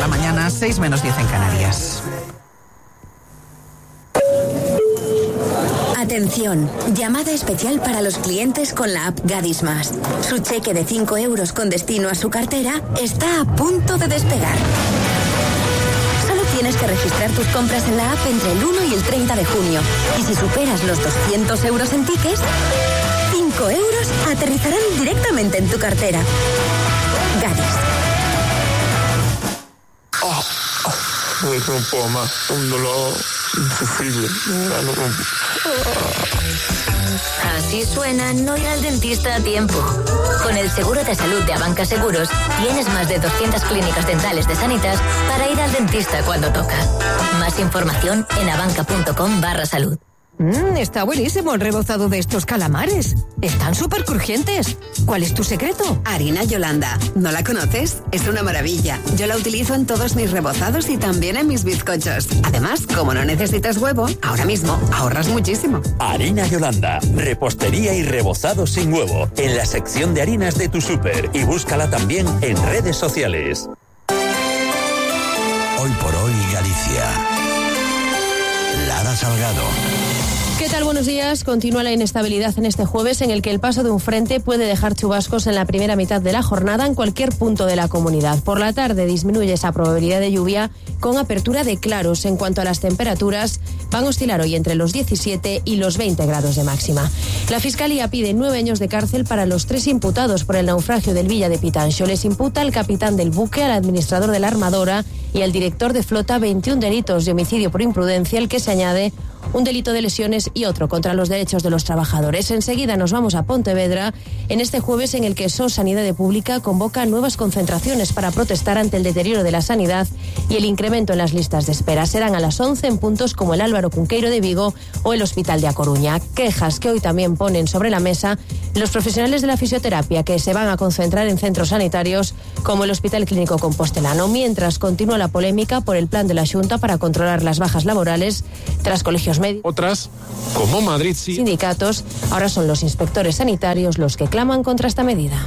la mañana, 6 menos 10 en Canarias. Atención, llamada especial para los clientes con la app Gadis Más. Su cheque de 5 euros con destino a su cartera está a punto de despegar. Solo tienes que registrar tus compras en la app entre el 1 y el 30 de junio. Y si superas los 200 euros en tickets, 5 euros aterrizarán directamente en tu cartera. Gadis. No puedo más, un dolor insufrible. Así suena no ir al dentista a tiempo. Con el seguro de salud de Abanca Seguros tienes más de 200 clínicas dentales de Sanitas para ir al dentista cuando toca. Más información en abanca.com/salud. Está buenísimo el rebozado de estos calamares. Están súper crujientes. ¿Cuál es tu secreto? Harina Yolanda. ¿No la conoces? Es una maravilla. Yo la utilizo en todos mis rebozados y también en mis bizcochos. Además, como no necesitas huevo, ahora mismo ahorras muchísimo. Harina Yolanda. Repostería y rebozado sin huevo. En la sección de harinas de tu súper. Y búscala también en redes sociales. Hoy por hoy, Galicia. Lara Salgado. ¿Qué tal? Buenos días. Continúa la inestabilidad en este jueves, en el que el paso de un frente puede dejar chubascos en la primera mitad de la jornada en cualquier punto de la comunidad. Por la tarde disminuye esa probabilidad de lluvia con apertura de claros. En cuanto a las temperaturas, van a oscilar hoy entre los 17 y los 20 grados de máxima. La Fiscalía pide 9 años de cárcel para los 3 imputados por el naufragio del Villa de Pitanxo. Les imputa al capitán del buque, al administrador de la armadora y al director de flota 21 delitos de homicidio por imprudencia, al que se añade un delito de lesiones y otro contra los derechos de los trabajadores. Enseguida nos vamos a Pontevedra en este jueves en el que SOS Sanidade Pública convoca nuevas concentraciones para protestar ante el deterioro de la sanidad y el incremento en las listas de espera. Serán a las 11 en puntos como el Álvaro Cunqueiro de Vigo o el Hospital de A Coruña. Quejas que hoy también ponen sobre la mesa los profesionales de la fisioterapia, que se van a concentrar en centros sanitarios como el Hospital Clínico Compostelano, mientras continúa la polémica por el plan de la Xunta para controlar las bajas laborales tras colegios médicos. Otras, como Madrid, sí. Sindicatos, ahora son los inspectores sanitarios los que claman contra esta medida.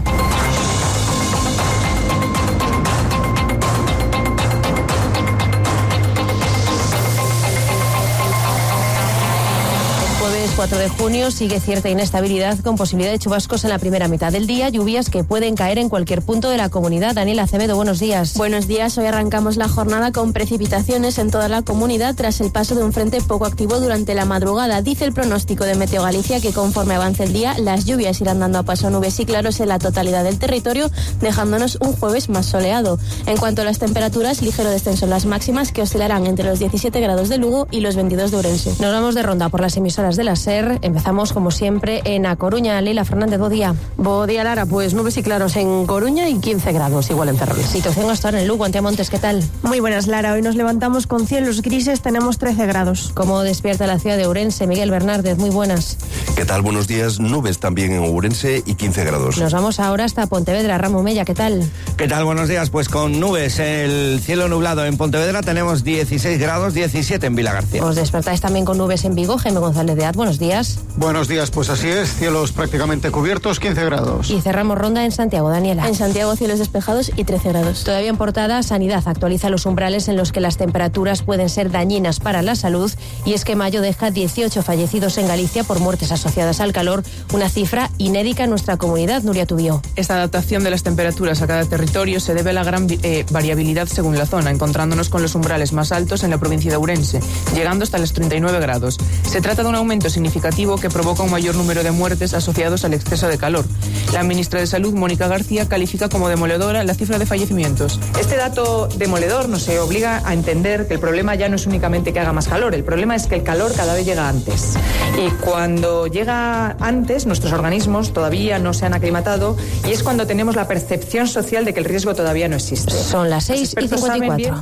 Jueves 4 de junio sigue cierta inestabilidad con posibilidad de chubascos en la primera mitad del día, lluvias que pueden caer en cualquier punto de la comunidad. Daniela Acevedo, buenos días. Buenos días, hoy arrancamos la jornada con precipitaciones en toda la comunidad tras el paso de un frente poco activo durante la madrugada. Dice el pronóstico de Meteo Galicia que conforme avance el día, las lluvias irán dando a paso nubes y claros en la totalidad del territorio, dejándonos un jueves más soleado. En cuanto a las temperaturas, ligero descenso en las máximas que oscilarán entre los 17 grados de Lugo y los 22 de Ourense. Nos vamos de ronda por las emisoras de la SER. Empezamos como siempre en A Coruña. Leila Fernández, buen día. Buen día, Lara. Pues nubes y claros en Coruña y 15 grados igual en Ferrol. Situación hasta ahora en Lugo. Antemontes, ¿qué tal? Muy buenas, Lara. Hoy nos levantamos con cielos grises, tenemos 13 grados. ¿Cómo despierta la ciudad de Ourense? Miguel Bernárdez, muy buenas. ¿Qué tal? Buenos días. Nubes también en Ourense y 15 grados. Nos vamos ahora hasta Pontevedra. Ramón Mella, ¿qué tal? ¿Qué tal? Buenos días. Pues con nubes, el cielo nublado en Pontevedra, tenemos 16 grados, 17 en Vilagarcía. Os despertáis también con nubes en Vigo. Jaime González de Ad, buenos días. Buenos días, pues así es, cielos prácticamente cubiertos, 15 grados. Y cerramos ronda en Santiago, Daniela. En Santiago, cielos despejados y 13 grados. Todavía en portada, Sanidad actualiza los umbrales en los que las temperaturas pueden ser dañinas para la salud, y es que mayo deja 18 fallecidos en Galicia por muertes asociadas al calor, una cifra inédita en nuestra comunidad. Nuria Tubío. Esta adaptación de las temperaturas a cada territorio se debe a la gran variabilidad según la zona, encontrándonos con los umbrales más altos en la provincia de Ourense, llegando hasta los 39 grados. Se trata de un aumento significativo que provoca un mayor número de muertes asociados al exceso de calor. La ministra de Salud, Mónica García, califica como demoledora la cifra de fallecimientos. Este dato demoledor nos obliga a entender que el problema ya no es únicamente que haga más calor, el problema es que el calor cada vez llega antes. Y cuando llega antes, nuestros organismos todavía no se han aclimatado y es cuando tenemos la percepción social de que el riesgo todavía no existe. Son las 6:54.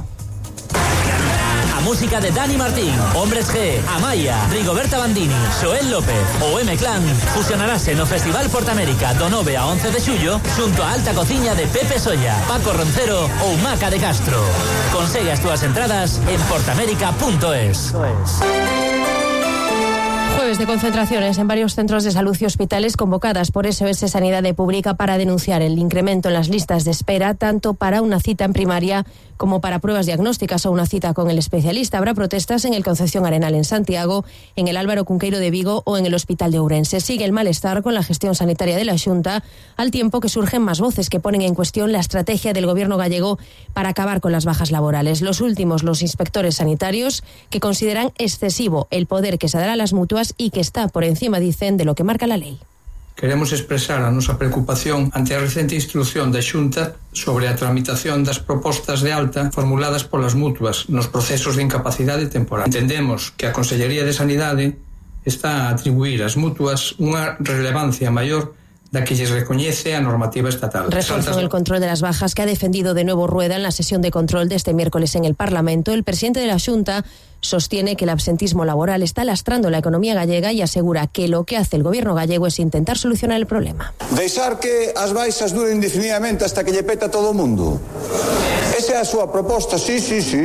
Música de Dani Martín, Hombres G, Amaya, Rigoberta Bandini, Xoel López o M-Clan fusionarase no Festival Portamérica do 9 a 11 de xullo xunto a Alta Cociña de Pepe Solla, Paco Roncero ou Maca de Castro. Consegue as túas entradas en portamérica.es. Jueves de concentraciones en varios centros de salud y hospitales convocadas por SOS Sanidad Pública para denunciar el incremento en las listas de espera, tanto para una cita en primaria como para pruebas diagnósticas o una cita con el especialista. Habrá protestas en el Concepción Arenal en Santiago, en el Álvaro Cunqueiro de Vigo o en el Hospital de Ourense. Sigue el malestar con la gestión sanitaria de la Xunta, al tiempo que surgen más voces que ponen en cuestión la estrategia del gobierno gallego para acabar con las bajas laborales. Los últimos, los inspectores sanitarios, que consideran excesivo el poder que se dará a las mutuas y que está por encima, dicen, de lo que marca la lei. Queremos expresar a nosa preocupación ante a recente instrucción da Xunta sobre a tramitación das propostas de alta formuladas polas mutuas nos procesos de incapacidade temporal. Entendemos que a Consellería de Sanidade está a atribuir ás mutuas unha relevancia maior da que lles recoñece a normativa estatal. Refuerzan el control de las bajas que ha defendido de nuevo Rueda en la sesión de control de este miércoles en el Parlamento. El presidente de la Xunta sostiene que el absentismo laboral está lastrando la economía gallega y asegura que lo que hace el gobierno gallego es intentar solucionar el problema. Deixar que as baixas duren indefinidamente hasta que lle peta todo o mundo. Esa é a súa proposta, sí.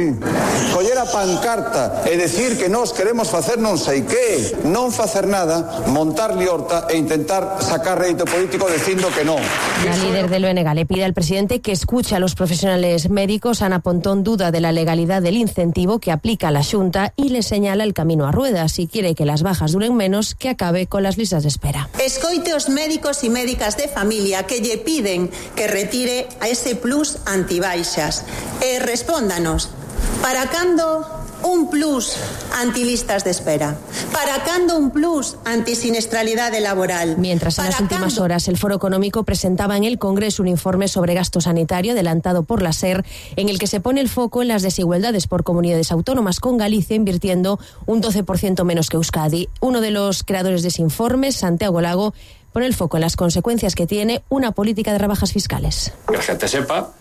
Coller a pancarta e decir que nós queremos facer non sei que, non facer nada, montar liorta e intentar sacar rédito político dicindo que non. La líder del BNG le pide al presidente que escuche a los profesionales médicos. Ana Pontón duda de la legalidad del incentivo que aplica la Xunta y le señala el camino a Rueda. Si quiere que las bajas duren menos, que acabe con las listas de espera. Escoite os médicos e médicas de familia que lle piden que retire a ese plus antibaixas. E respóndanos, para cando un plus antilistas de espera? Para cando un plus antisinestralidade laboral? Mientras en las últimas horas el Foro Económico presentaba en el Congreso un informe sobre gasto sanitario adelantado por la SER, en el que se pone el foco en las desigualdades por comunidades autónomas, con Galicia invirtiendo un 12% menos que Euskadi. Uno de los creadores de ese informe, Santiago Lago, pone el foco en las consecuencias que tiene una política de rebajas fiscales. Que la gente sepa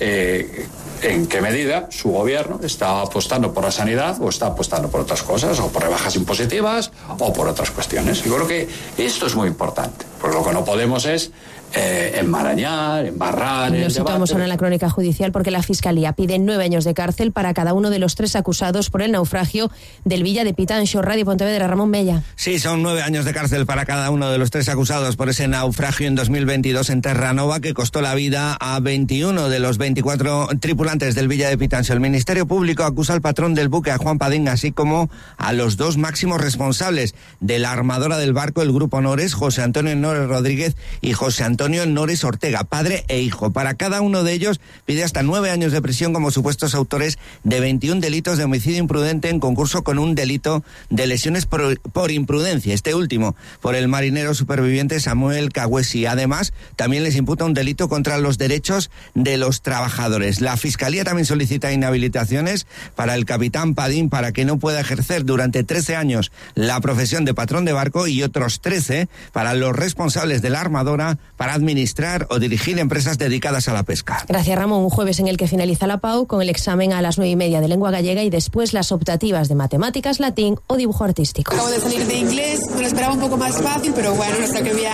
en qué medida su gobierno está apostando por la sanidad o está apostando por otras cosas, o por rebajas impositivas o por otras cuestiones. Yo creo que esto es muy importante, porque lo que no podemos es enmarañar, embarrar. Nos situamos ahora en la crónica judicial porque la Fiscalía pide 9 años de cárcel para cada uno de los 3 acusados por el naufragio del Villa de Pitanxo. Radio Pontevedra, Ramón Mella. Sí, son 9 años de cárcel para cada uno de los 3 acusados por ese naufragio en 2022 en Terranova, que costó la vida a 21 de los 24 tripulantes del Villa de Pitanxo. El Ministerio Público acusa al patrón del buque, a Juan Padín, así como a los 2 máximos responsables de la armadora del barco, el Grupo Nores, José Antonio Nores Rodríguez y José Antonio Nores Ortega, padre e hijo. Para cada uno de ellos pide hasta 9 años de prisión como supuestos autores de 21 delitos de homicidio imprudente en concurso con un delito de lesiones por imprudencia, este último por el marinero superviviente Samuel Cagüesi. Además, también les imputa un delito contra los derechos de los trabajadores. La Fiscalía también solicita inhabilitaciones para el capitán Padín para que no pueda ejercer durante 13 años la profesión de patrón de barco, y otros 13 para los responsables de la armadora para administrar o dirigir empresas dedicadas a la pesca. Gracias, Ramón. Un jueves en el que finaliza la PAU con el examen a las 9:30 de lengua gallega y después las optativas de matemáticas, latín o dibujo artístico. Acabo de salir de inglés, me lo esperaba un poco más fácil, pero bueno, no sé qué bien.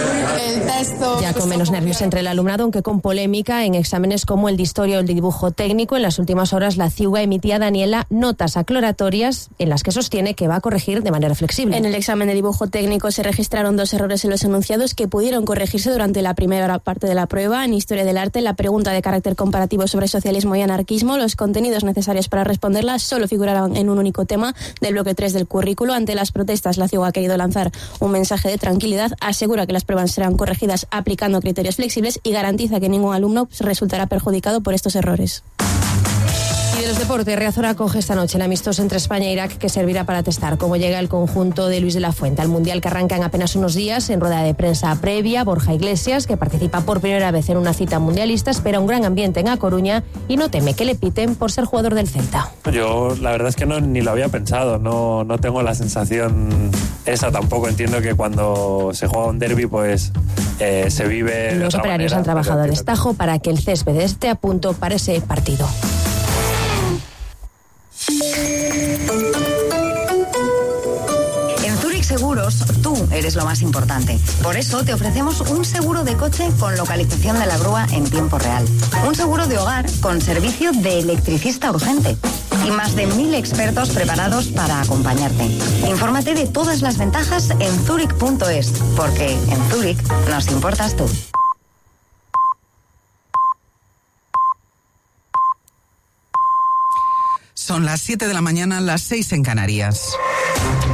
El texto... Ya con menos nervios entre el alumnado, aunque con polémica en exámenes como el de historia o el de dibujo técnico. En las últimas horas la CIUGA emitía, Daniela, notas aclaratorias en las que sostiene que va a corregir de manera flexible. En el examen de dibujo técnico se registraron 2 errores en los enunciados que pudieron corregirse durante la primera parte de la prueba. En Historia del Arte, la pregunta de carácter comparativo sobre socialismo y anarquismo, los contenidos necesarios para responderla solo figuraron en un único tema del bloque 3 del currículo. Ante las protestas, la CIUGA ha querido lanzar un mensaje de tranquilidad, asegura que las pruebas serán corregidas aplicando criterios flexibles y garantiza que ningún alumno resultará perjudicado por estos errores. Y de los deportes, Riazor acoge esta noche el amistoso entre España e Irak, que servirá para testar cómo llega el conjunto de Luis de la Fuente al Mundial, que arranca en apenas unos días. En rueda de prensa previa, Borja Iglesias, que participa por primera vez en una cita mundialista, espera un gran ambiente en A Coruña y no teme que le piten por ser jugador del Celta. Yo la verdad es que ni lo había pensado, no tengo la sensación esa tampoco. Entiendo que cuando se juega un derbi pues se vive. Los operarios han trabajado a destajo para que el césped esté a punto para ese partido. En Zurich Seguros, tú eres lo más importante. Por eso te ofrecemos un seguro de coche con localización de la grúa en tiempo real. Un seguro de hogar con servicio de electricista urgente. y más de 1000 expertos preparados para acompañarte. Infórmate de todas las ventajas en zurich.es, porque en Zurich nos importas tú. Son las 7 de la mañana, las 6 en Canarias.